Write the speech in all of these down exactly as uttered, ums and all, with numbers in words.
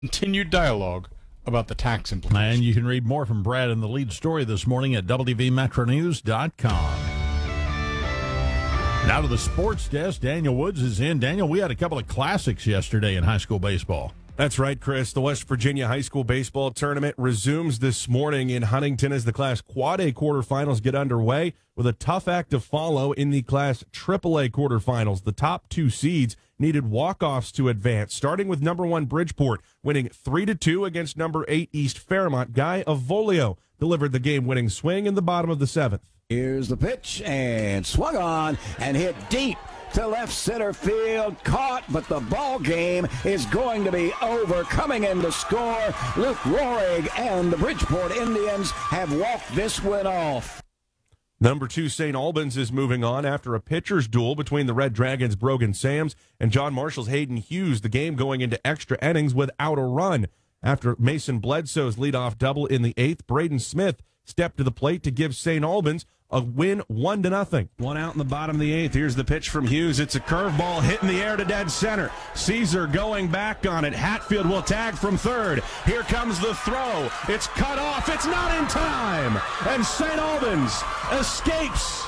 Continued dialogue about the tax implications. And you can read more from Brad in the lead story this morning at W V Metro News dot com. Now to the sports desk. Daniel Woods is in. Daniel, we had a couple of classics yesterday in high school baseball. That's right, Chris. The West Virginia High School Baseball Tournament resumes this morning in Huntington as the Class Quad A quarterfinals get underway with a tough act to follow in the Class Triple A quarterfinals. The top two seeds needed walk-offs to advance, starting with number one Bridgeport, winning three to two against number eight East Fairmont. Guy Avolio delivered the game-winning swing in the bottom of the seventh. Here's the pitch, and swung on and hit deep to left center field, caught, but the ball game is going to be over. Coming in to score, Luke Rohrig, and the Bridgeport Indians have walked this one off. Number two Saint Albans is moving on after a pitcher's duel between the Red Dragons' Brogan Sams and John Marshall's Hayden Hughes, the game going into extra innings without a run. After Mason Bledsoe's leadoff double in the eighth, Braden Smith stepped to the plate to give Saint Albans a win, one to nothing. One out in the bottom of the eighth. Here's the pitch from Hughes. It's a curveball hit in the air to dead center. Caesar going back on it. Hatfield will tag from third. Here comes the throw. It's cut off. It's not in time. And Saint Albans escapes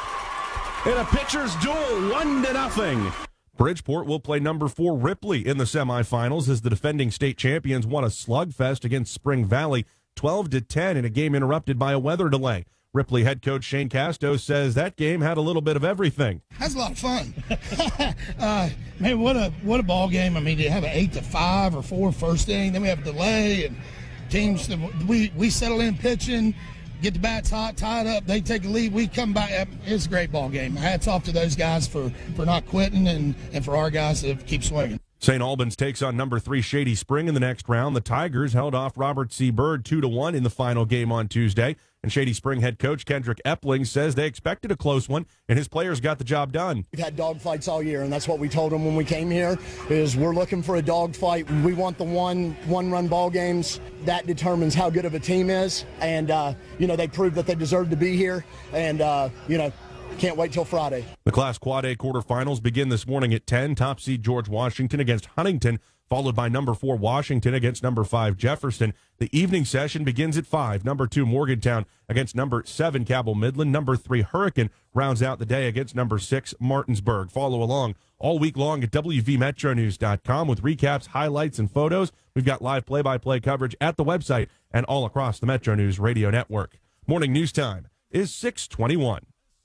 in a pitcher's duel, one to nothing. Bridgeport will play number four Ripley in the semifinals as the defending state champions won a slugfest against Spring Valley, twelve to ten in a game interrupted by a weather delay. Ripley head coach Shane Casto says that game had a little bit of everything. That's a lot of fun. uh, man, what a what a ball game. I mean, you have an eight to five or four first inning, then we have a delay, and teams we we settle in pitching, get the bats hot, tie it up, they take a lead, we come back. It's a great ball game. Hats off to those guys for, for not quitting and, and for our guys to keep swinging. Saint Albans takes on number three Shady Spring in the next round. The Tigers held off Robert C. Byrd two to one in the final game on Tuesday. And Shady Spring head coach Kendrick Epling says they expected a close one, and his players got the job done. We've had dogfights all year, and that's what we told them when we came here, is we're looking for a dogfight. We want the one, one-run ball games. That determines how good of a team is. And, uh, you know, they proved that they deserve to be here. And, uh, you know, can't wait till Friday. The Class Quad A quarterfinals begin this morning at ten. Top seed George Washington against Huntington, followed by number four Washington against number five Jefferson. The evening session begins at five. Number two Morgantown against number seven Cabell Midland. Number three Hurricane rounds out the day against number six Martinsburg. Follow along all week long at W V Metro News dot com with recaps, highlights, and photos. We've got live play-by-play coverage at the website and all across the Metro News radio network. Morning news time is six twenty-one.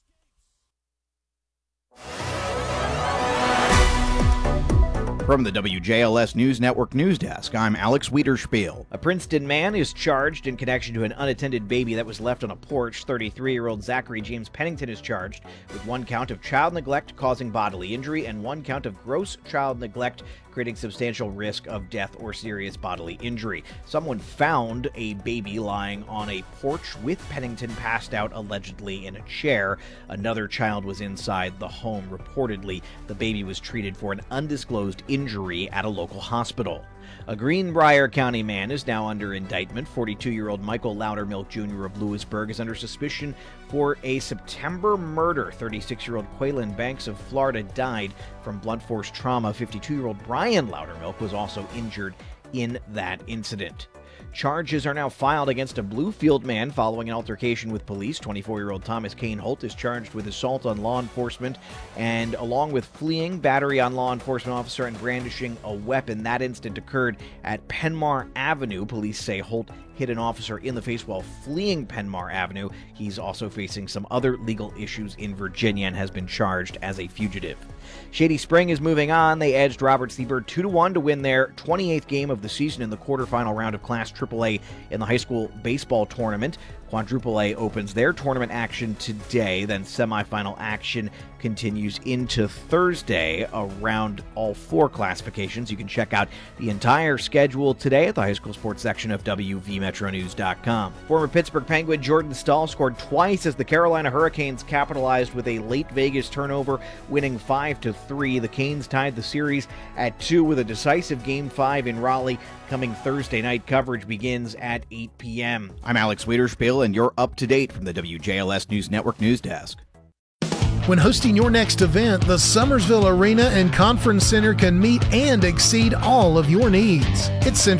From the W J L S News Network News Desk, I'm Alex Wiederspiel. A Princeton man is charged in connection to an unattended baby that was left on a porch. thirty-three-year-old Zachary James Pennington is charged with one count of child neglect causing bodily injury and one count of gross child neglect creating substantial risk of death or serious bodily injury. Someone found a baby lying on a porch with Pennington passed out, allegedly in a chair. Another child was inside the home. Reportedly, the baby was treated for an undisclosed injury at a local hospital. A Greenbrier County man is now under indictment. forty-two-year-old Michael Loudermilk Junior of Lewisburg is under suspicion for a September murder. thirty-six-year-old Quaylen Banks of Florida died from blunt force trauma. fifty-two-year-old Brian Loudermilk was also injured in that incident. Charges are now filed against a Bluefield man following an altercation with police. twenty-four-year-old Thomas Kane Holt is charged with assault on law enforcement and along with fleeing, battery on law enforcement officer, and brandishing a weapon. That incident occurred at Penmar Avenue. Police say Holt hit an officer in the face while fleeing Penmar Avenue. He's also facing some other legal issues in Virginia and has been charged as a fugitive. Shady Spring is moving on. They edged Robert C. Byrd two to one to win their twenty-eighth game of the season in the quarterfinal round of Class Triple A in the high school baseball tournament. Quadruple A opens their tournament action today, then semifinal action continues into Thursday around all four classifications. You can check out the entire schedule today at the high school sports section of W V Metro News dot com. Former Pittsburgh Penguin Jordan Stahl scored twice as the Carolina Hurricanes capitalized with a late Vegas turnover, winning five to three. The Canes tied the series at two with a decisive Game five in Raleigh coming Thursday night. Coverage begins at eight p.m. I'm Alex Wiederspiel, and you're up to date from the W J L S News Network News Desk. When hosting your next event, the Summersville Arena and Conference Center can meet and exceed all of your needs. It's Central